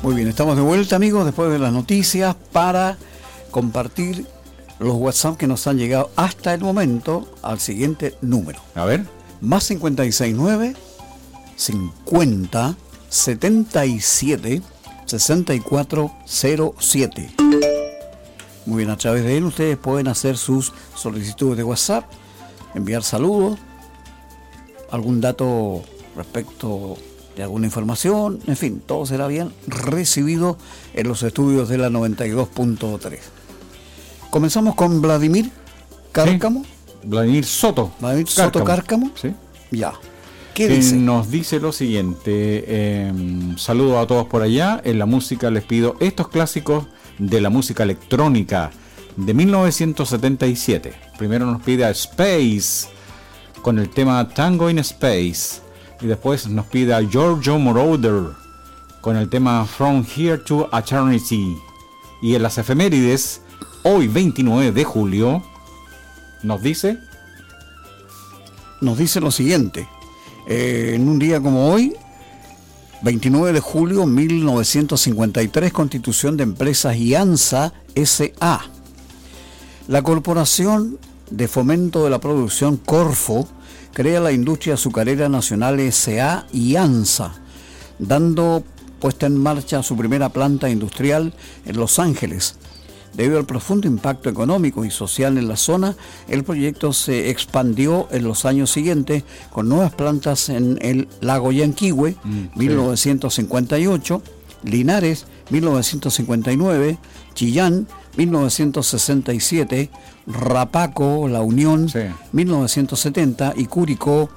Muy bien, estamos de vuelta, amigos, después de las noticias para compartir los WhatsApp que nos han llegado hasta el momento al siguiente número. A ver. Más 569 50 77 6407. Muy bien, a través de él ustedes pueden hacer sus solicitudes de WhatsApp, enviar saludos, algún dato respecto de alguna información, en fin, todo será bien recibido en los estudios de la 92.3. Comenzamos con Vladimir Cárcamo. Sí. Vladimir Soto. Vladimir Soto Cárcamo. Sí. Ya. ¿Qué dice? Nos dice lo siguiente. Saludos a todos por allá. En la música les pido estos clásicos de la música electrónica de 1977. Primero nos pide a Space con el tema Tango in Space. Y después nos pide a Giorgio Moroder con el tema From Here to Eternity. Y en las efemérides, hoy 29 de julio, nos dice lo siguiente. En un día como hoy, 29 de julio 1953, Constitución de Empresas IANSA S.A. La Corporación de Fomento de la Producción Corfo crea la Industria Azucarera Nacional S.A. IANSA, dando puesta en marcha su primera planta industrial en Los Ángeles. Debido al profundo impacto económico y social en la zona, el proyecto se expandió en los años siguientes con nuevas plantas en el Lago Yanquihue, 1958, Linares, 1959, Chillán, 1967, Rapaco, La Unión, 1970 y Curicó,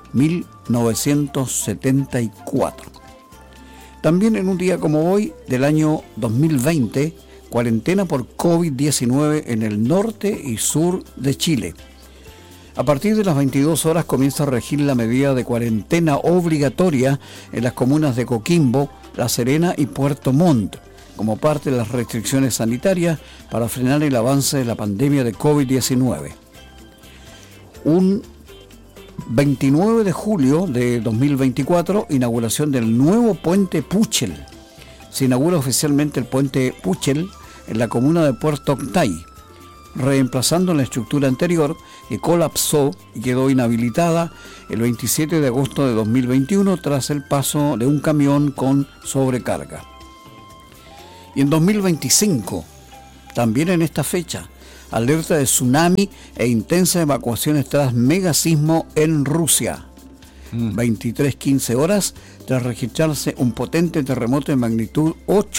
1974. También en un día como hoy, del año 2020, cuarentena por COVID-19 en el norte y sur de Chile. A partir de las 22 horas comienza a regir la medida de cuarentena obligatoria en las comunas de Coquimbo, La Serena y Puerto Montt, como parte de las restricciones sanitarias para frenar el avance de la pandemia de COVID-19. Un 29 de julio de 2024, inauguración del nuevo puente Puchel. Se inaugura oficialmente el puente Puchel en la comuna de Puerto Octay, reemplazando la estructura anterior que colapsó y quedó inhabilitada el 27 de agosto de 2021 tras el paso de un camión con sobrecarga. Y en 2025, también en esta fecha, alerta de tsunami e intensas evacuaciones tras megasismo en Rusia. 23:15 horas tras registrarse un potente terremoto de magnitud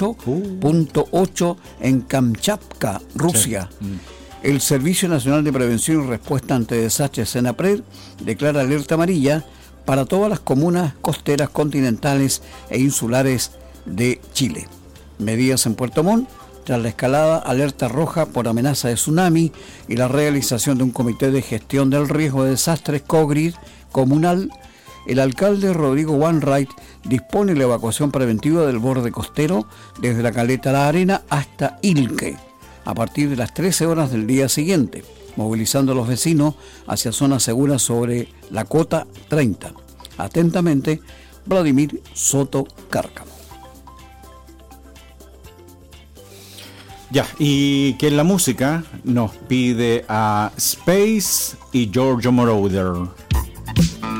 8.8 en Kamchatka, Rusia. El Servicio Nacional de Prevención y Respuesta ante Desastres, SENAPRED, declara alerta amarilla para todas las comunas costeras, continentales e insulares de Chile. Medidas en Puerto Montt tras la escalada, alerta roja por amenaza de tsunami y la realización de un comité de gestión del riesgo de desastres COGRID comunal. El alcalde Rodrigo Wainwright dispone la evacuación preventiva del borde costero desde la caleta La Arena hasta Ilque, a partir de las 13 horas del día siguiente, movilizando a los vecinos hacia zonas seguras sobre la Cota 30. Atentamente, Vladimir Soto Cárcamo. Ya, y que en la música nos pide a Space y Giorgio Moroder.